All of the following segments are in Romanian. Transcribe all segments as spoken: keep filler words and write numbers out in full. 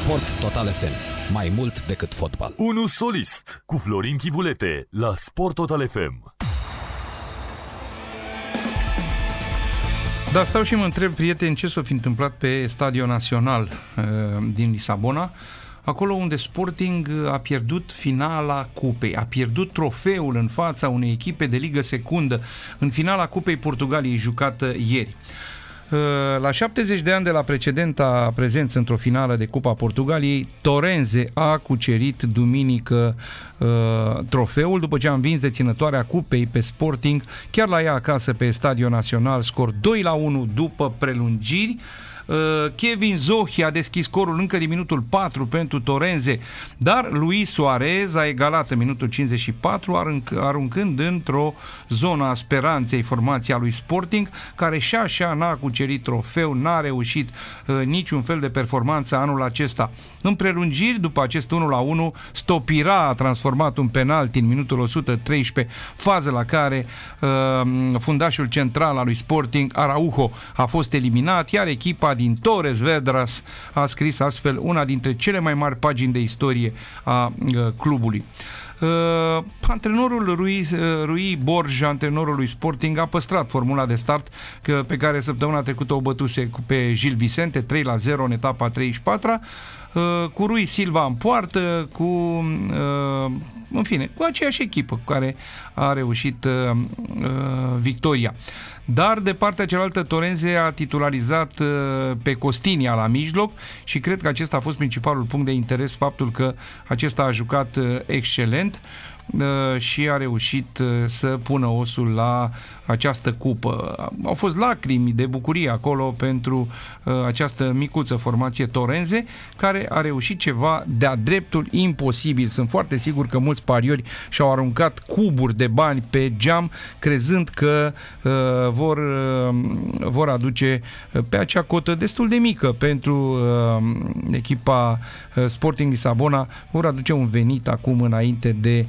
Sport Total F M. Mai mult decât fotbal. Unu solist cu Florin Chivulete la Sport Total F M. Dar stau și mă întreb, prieteni, ce s-a fi întâmplat pe Stadion Național uh, din Lisabona, acolo unde Sporting a pierdut finala cupei, a pierdut trofeul în fața unei echipe de ligă secundă în finala Cupei Portugaliei jucată ieri. La șaptezeci de ani de la precedenta prezență într-o finală de Cupa Portugaliei, Torense a cucerit duminică uh, trofeul după ce a învins deținătoarea cupei pe Sporting chiar la ea acasă pe Stadion Național, scor doi la unu după prelungiri. Kevin Zohi a deschis scorul încă din minutul patru pentru Torense, dar Luis Suarez a egalat în minutul cincizeci și patru, aruncând într-o zonă a speranței formația lui Sporting, care și așa n-a cucerit trofeu, n-a reușit uh, niciun fel de performanță anul acesta. În prelungiri, după acest unu la unu, Stopira a transformat un penalti în minutul o sută treisprezece, fază la care uh, fundașul central al lui Sporting, Araujo, a fost eliminat, iar echipa din Torres Vedras a scris astfel una dintre cele mai mari pagini de istorie a uh, clubului. Uh, antrenorul Rui, uh, Rui Borja, antrenorul lui Sporting, a păstrat formula de start că, pe care săptămâna trecută o bătuse pe Gil Vicente trei la zero în etapa treizeci și patru, uh, cu Rui Silva în poartă, cu uh, în fine, cu aceeași echipă cu care a reușit uh, uh, victoria. Dar de partea cealaltă Torense a titularizat uh, pe Costinia la mijloc și cred că acesta a fost principalul punct de interes, faptul că acesta a jucat uh, excelent uh, și a reușit uh, să pună osul la această cupă. Au fost lacrimi de bucurie acolo pentru uh, această micuță formație Torense, care a reușit ceva de-a dreptul imposibil. Sunt foarte sigur că mulți pariori și-au aruncat cuburi de bani pe geam, crezând că uh, vor, uh, vor aduce uh, pe acea cotă destul de mică pentru uh, echipa uh, Sporting Lisabona, vor aduce un venit acum înainte de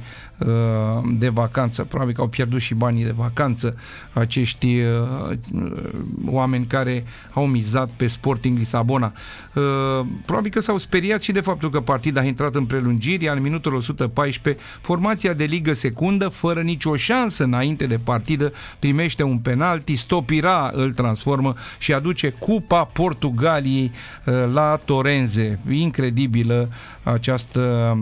de vacanță. Probabil că au pierdut și banii de vacanță acești uh, oameni care au mizat pe Sporting Lisabona. Uh, probabil că s-au speriat și de faptul că partida a intrat în prelungiri, iar în minutul o sută paisprezece formația de ligă secundă, fără nicio șansă înainte de partidă, primește un penalti, Stopira îl transformă și aduce Cupa Portugaliei uh, la Torense. Incredibilă această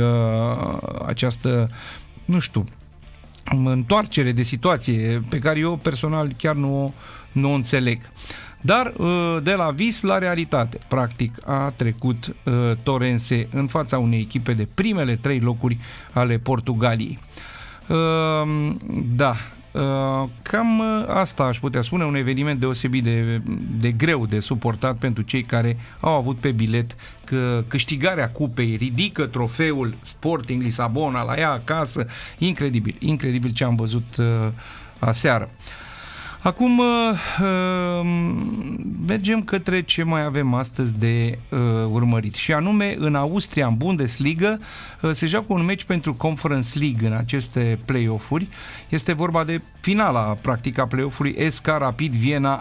uh, această nu știu, întoarcere de situație pe care eu personal chiar nu, nu o înțeleg. Dar de la vis la realitate, practic a trecut uh, Torense în fața unei echipe de primele trei locuri ale Portugaliei. Uh, da, Uh, cam uh, asta aș putea spune, un eveniment deosebit de, de greu de suportat pentru cei care au avut pe bilet că câștigarea cupei, ridică trofeul Sporting Lisabona la ea acasă. Incredibil, incredibil ce am văzut uh, aseară. Acum uh, mergem către ce mai avem astăzi de uh, urmărit. Și anume, în Austria, în Bundesliga, uh, se joacă un meci pentru Conference League în aceste play-off-uri. Este vorba de finala, practic, a play-off-ului S K Rapid Viena